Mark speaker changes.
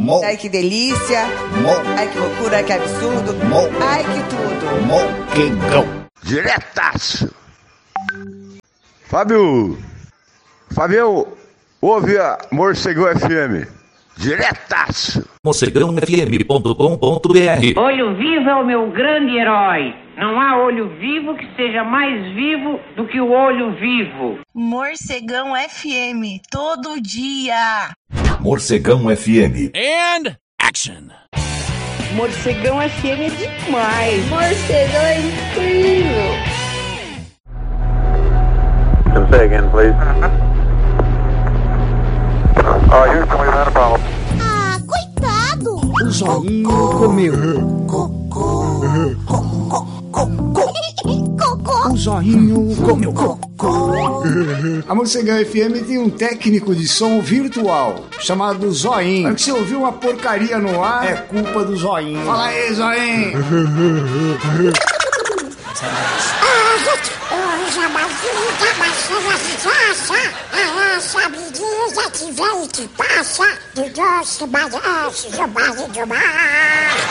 Speaker 1: Ai, que delícia. Ai, que loucura, ai, que absurdo. Ai, que tudo.
Speaker 2: Morcegão. Diretaço. Fabião, ouve a Morcegão FM. Diretaço.
Speaker 3: morcegãofm.com.br.
Speaker 4: Olho vivo é o meu grande herói. Não há olho vivo que seja mais vivo do que o olho vivo.
Speaker 5: Morcegão FM, todo dia.
Speaker 6: Morcegão FM.
Speaker 7: And action.
Speaker 8: Morcegão FM é demais.
Speaker 9: Morcegão é incrível.
Speaker 10: Can say again, please. Houston, we've had a problem.
Speaker 9: Ah, coitado.
Speaker 11: O zoinho comeu. O zoinho comeu. A Morcegão FM tem um técnico de som virtual chamado Zoinho. Mas se você ouviu uma porcaria no ar, é culpa do Zoinho. Fala aí, Zoinho.
Speaker 9: Sabia que passa do doce, mas é,